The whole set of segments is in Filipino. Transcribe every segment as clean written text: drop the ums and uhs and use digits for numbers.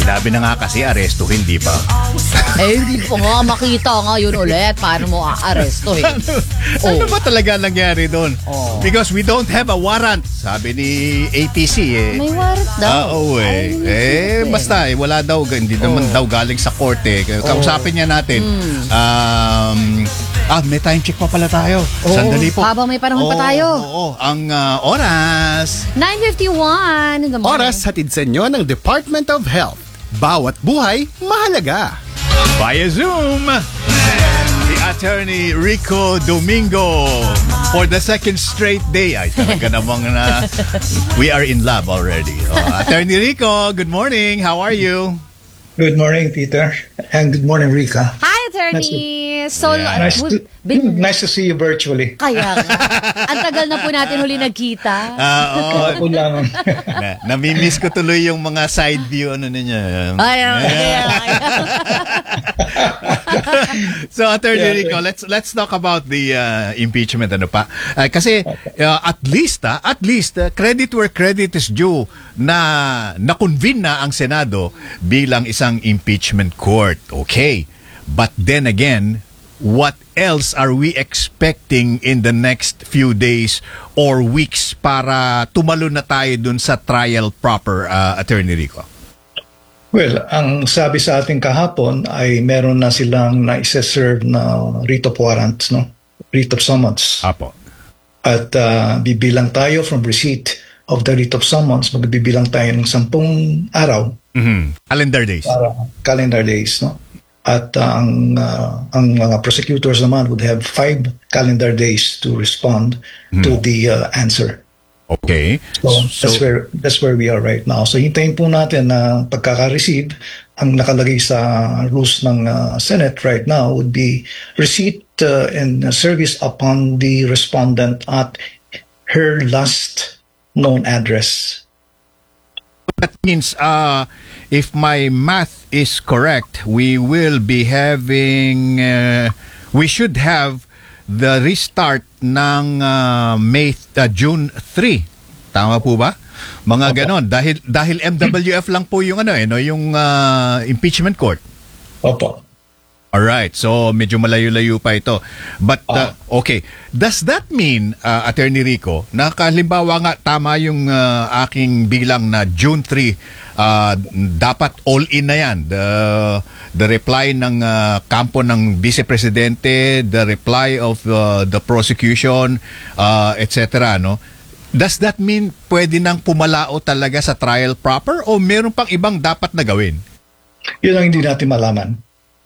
Sinabi na nga kasi aresto, hindi pa. Hindi pa nga makita ngayon ulit. Paano mo aaresto eh? Ano ba talaga nangyari doon? Oh. Because we don't have a warrant, sabi ni ATC eh. May warrant daw. Oo basta wala daw, hindi naman daw galing sa korte. Kausapin niya natin. May time check pa pala tayo. Sandali po. Habang may panahon pa tayo. Ang oras. 9:51 in the morning. Oras hatid sa inyo ng Department of Health. Bawat buhay, mahalaga. Via Zoom, the attorney Rico Domingo for the second straight day. Ay, talaga namang na we are in love already. Attorney Rico, good morning. How are you? Good morning, Peter. And good morning, Rika. Hi, attorney. So, Nice to see you virtually. Kaya nga. Ang tagal na po natin huli nagkita. Ako lang. Namimiss ko tuloy yung mga side view ninyo. So, Attorney Rico, let's talk about the impeachment. Ano pa? Kasi at least credit where credit is due na na-convene na ang Senado bilang isang impeachment court. Okay. But then again, what else are we expecting in the next few days or weeks para tumalo na tayo dun sa trial proper, Attorney Rico? Well, ang sabi sa ating kahapon ay meron na silang na-serve na writ of warrants, no? Writ of summons. Apo. At bibilang tayo from receipt of the writ of summons, magbibilang tayo ng 10 araw. Calendar days. Calendar days, no? At ang mga prosecutors naman would have 5 calendar days to respond to the answer. Okay. So that's where we are right now. So hintayin po natin na pagkaka-receive. Ang nakalagay sa rules ng Senate right now would be receipt and service upon the respondent at her last known address. That means, if my math is correct, we will be having, we should have the restart ng June 3. Tama po ba? Mga ganon. Dahil MWF lang po yung yung impeachment court. Opo. Alright, so medyo malayo-layo pa ito. But, okay. Does that mean, Attorney Rico, na kalimbawa nga tama yung aking bilang na June 3, dapat all-in na yan? The reply ng kampo ng Vice Presidente, the reply of the prosecution, etc. No? Does that mean pwede nang pumalao talaga sa trial proper o meron pang ibang dapat na gawin? Yun ang hindi natin malaman.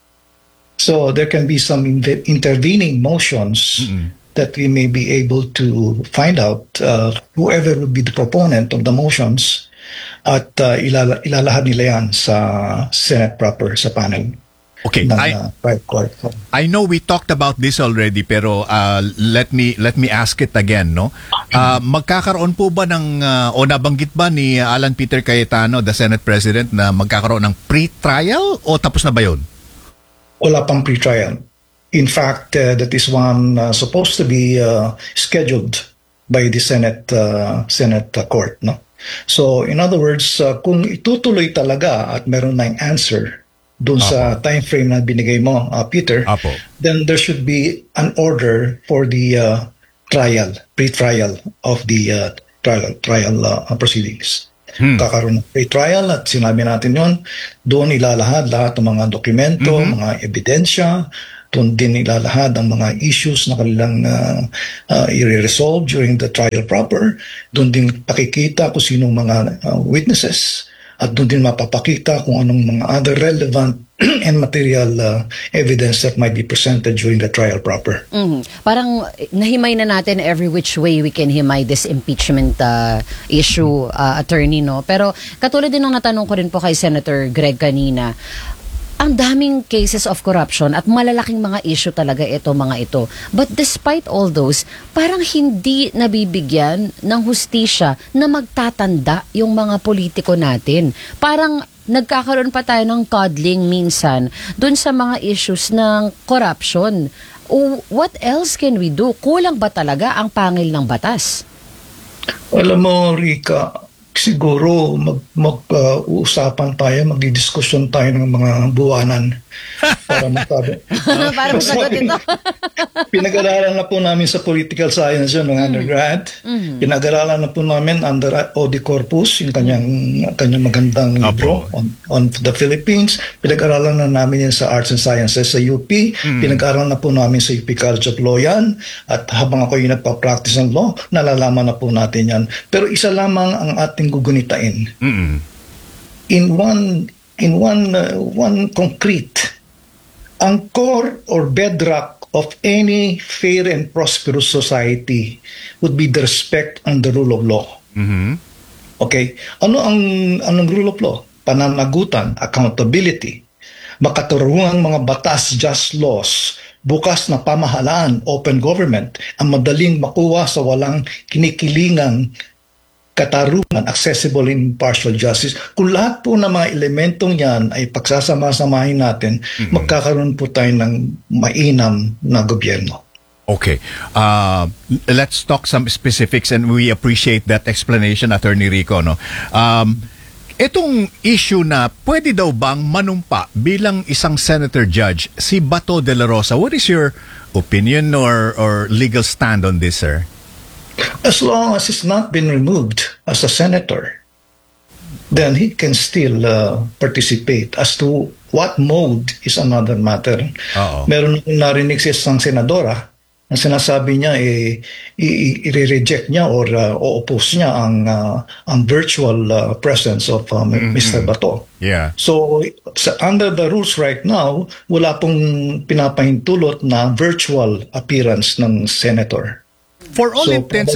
So there can be some intervening motions that we may be able to find out whoever would be the proponent of the motions at ilalahad nila yan sa Senate proper, sa panel. Okay, court. I know we talked about this already pero let me ask it again, no? Magkakaroon po ba ng o nabanggit ba ni Alan Peter Cayetano, the Senate President, na magkakaroon ng pre-trial o tapos na ba 'yon? Wala pang pre-trial. In fact, that is one supposed to be scheduled by the Senate court, no? So, in other words, kung itutuloy talaga at meron na yung answer dun sa time frame na binigay mo, Peter, then there should be an order for the pre-trial of the trial proceedings. Kakaroon ng pre-trial at sinabi natin yun, doon ilalahad lahat ng mga dokumento, mga ebidensya, doon din ilalahad ang mga issues na kanilang i-resolve during the trial proper, doon din pakikita kung sinong mga witnesses, at doon din mapapakita kung anong mga other relevant and material evidence that might be presented during the trial proper. Parang nahimay na natin every which way we can himay this impeachment issue, attorney, no? Pero katulad din ng natanong ko rin po kay Senator Greg kanina, ang daming cases of corruption at malalaking mga issue talaga mga ito. But despite all those, parang hindi nabibigyan ng hustisya na magtatanda yung mga politiko natin. Parang nagkakaroon pa tayo ng coddling minsan dun sa mga issues ng corruption. What else can we do? Kulang ba talaga ang pangil ng batas? Alam mo, Rika, siguro mag-uusapan tayo, magdidiskusyon tayo ng mga buwanan para magsabi. Para masagot ito. Pinag-aralan na po namin sa political science yun, ng undergrad. Pinag-aralan na po namin under Odi Corpus, yung kanyang magandang libro on the Philippines. Pinag-aralan na namin yan sa Arts and Sciences sa UP. Pinag-aralan na po namin sa UP College of Law yan. At habang ako yung nagpa-practice ng law, nalalaman na po natin yan. Pero isa lamang ang ating gugunitain. In one concrete, ang core or bedrock of any fair and prosperous society would be the respect and the rule of law. Okay? Anong rule of law? Pananagutan, accountability, makatarungang mga batas, just laws, bukas na pamahalaan, open government, ang madaling makuha sa walang kinikilingang katarungan, accessible and impartial justice. Kung lahat po ng mga elementong yan ay pagsasama-samahin natin, magkakaroon po tayo ng mainam na gobyerno. Okay. Let's talk some specifics and we appreciate that explanation, Attorney Rico. No? Itong issue na pwede daw bang manumpa bilang isang senator judge si Bato de la Rosa, what is your opinion or legal stand on this, sir? As long as he's not been removed as a senator, then he can still participate. As to what mode is another matter. Meron akong narinig sa isang senadora na sinasabi niya i-reject niya or o-oppose niya ang virtual presence of Mr. Bato. Yeah. So under the rules right now, wala pong pinapahintulot na virtual appearance ng senator. For all intents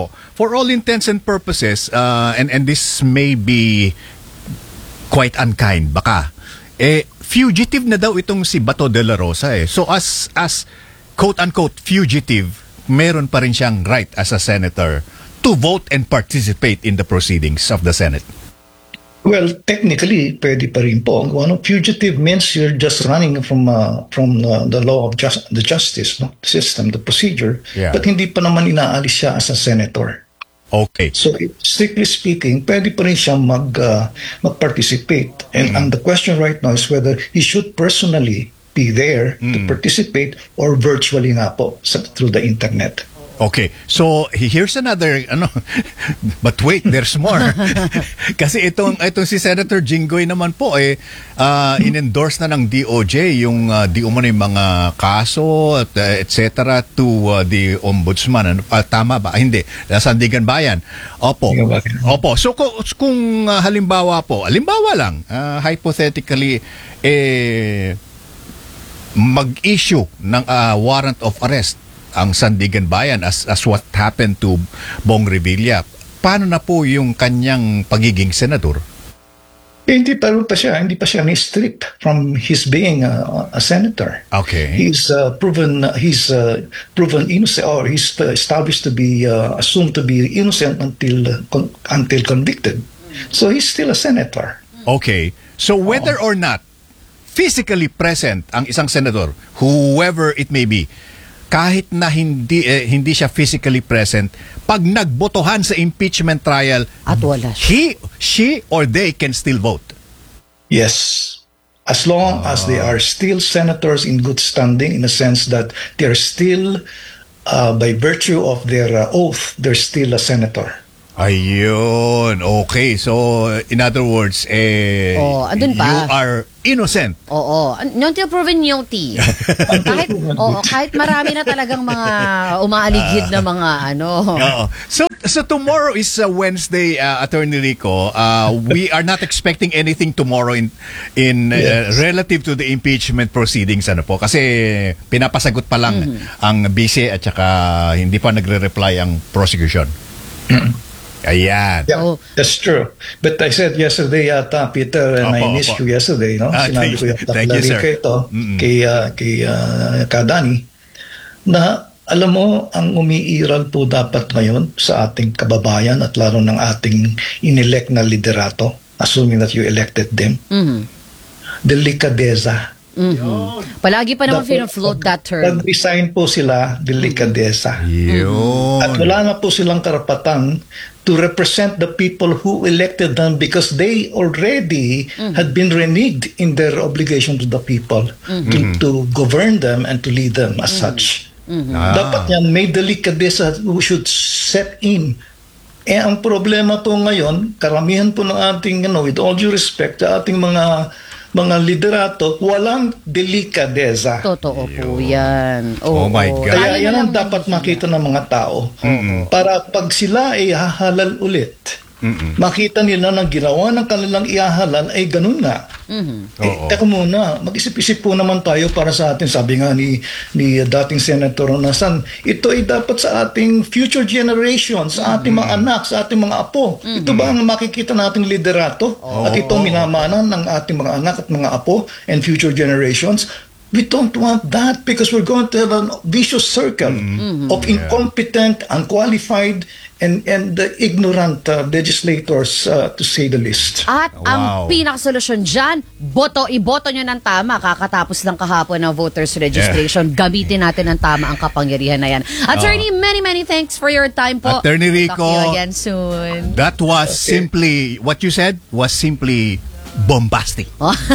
and purposes, and this may be quite unkind, baka fugitive na daw itong si Bato de la Rosa eh. So as quote-unquote fugitive, meron pa rin siyang right as a senator to vote and participate in the proceedings of the Senate. Well, technically, pwede pa rin po. Fugitive means you're just running from the law of the justice, no? System, the procedure. Yeah. But hindi pa naman inaalis siya as a senator. Okay. So, strictly speaking, pwede pa rin siya mag-participate. And the question right now is whether he should personally be there to participate or virtually nga po through the internet. Okay. So, here's another, but wait, there's more. Kasi itong si Senator Jinggoy naman po, in-endorse na ng DOJ yung di umano yung mga kaso, et cetera, to the ombudsman. Tama ba? Hindi. Sandigan Bayan. Opo. Opo. So, kung halimbawa lang, hypothetically, mag-issue ng warrant of arrest ang Sandigan Bayan as what happened to Bong Revilla, paano na po yung kanyang pagiging senador? Hindi pa siya ni-strip from his being a senator. Okay. He's proven innocent, or he's established to be assumed to be innocent until convicted. So he's still a senator. Okay. So whether or not physically present ang isang senador, whoever it may be, kahit na hindi siya physically present, pag nagbotohan sa impeachment trial, at wala siya, she or they can still vote. Yes. As long as they are still senators in good standing, in the sense that they are still, by virtue of their oath, they're still a senator. Ayun. Okay. So, in other words, andun pa. you are innocent. Oo. Until proven guilty. kahit marami na talagang mga umaaligid na mga Oo. So tomorrow is Wednesday, Attorney Rico. We are not expecting anything tomorrow in Yes. relative to the impeachment proceedings po, kasi pinapasagot pa lang ang BC at saka hindi pa nagre-reply ang prosecution. Ayan. Yeah, that's true. But I said yesterday yata, Peter, and I missed you yesterday, no? Sinabi ko yata kay Kadani, na alam mo, ang umiiral po dapat ngayon sa ating kababayan at lalo ng ating inelect na liderato, assuming that you elected them, delikadeza. Palagi pa naman fina-float that term. Nag-resign po sila, delikadeza. Yun. At wala na po silang karapatan to represent the people who elected them because they already had been reneged in their obligation to the people to govern them and to lead them as such. Dapat yan, may delikadesa who should set in. Ang problema to ngayon, karamihan po ng ating, with all due respect, sa ating mga liderato, walang delikadesa. Totoo po yan. Oh my God. Kaya Tayo yan na ang lang dapat makita ng mga tao. Para pag sila ay hahalal ulit, makita nila na ginawa ng kanilang ihahalal ay ganun nga. Teka muna, mag-isip-isip po naman tayo para sa atin. Sabi nga ni dating Senator Nasan, ito ay dapat sa ating future generations, sa ating mga anak, sa ating mga apo. Ito ba ang makikita nating liderato? At ito minamanan ng ating mga anak at mga apo and future generations? We don't want that because we're going to have a vicious circle of incompetent, unqualified, and ignorant legislators, to say the least. At ang pinakasolusyon dyan, iboto nyo ng tama. Kakatapos lang kahapon ng voters registration. Gamitin natin ng tama ang kapangyarihan na yan. Attorney, many thanks for your time po. Attorney Rico, Talk to you again soon. that was simply, what you said was simply bombastic.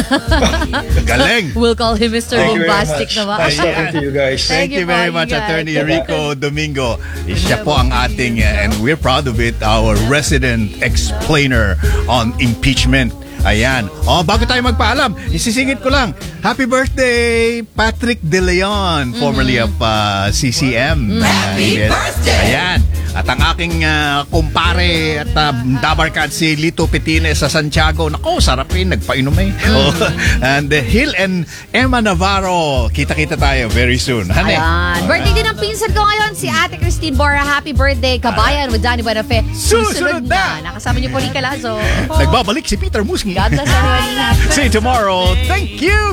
Galing! We'll call him Mr. Thank you very Bombastic much. naman. Nice talking to you guys. Thank you very po, much, ingat. Attorney Rico Domingo. Siya po ang ating, and we're proud of it, our resident explainer on impeachment. Ayan. Bago tayo magpaalam, isisingit ko lang. Happy birthday, Patrick De Leon, formerly of CCM. Happy birthday! Ayan. At ang aking kumpare at dabarkad si Lito Petines sa Santiago. Nako, sarap rin. Nagpainom eh. And Hill and Emma Navarro. Kita-kita tayo very soon. Hane? Ayan. Birthday din ang pinsan ko ngayon, si Ate Christine Bora. Happy birthday, kabayan with Danny Buenafe. Susunod na. Nakasama niyo po Rica Lazo. Nagbabalik si Peter Musngi. God bless everyone. See you tomorrow. Thank you.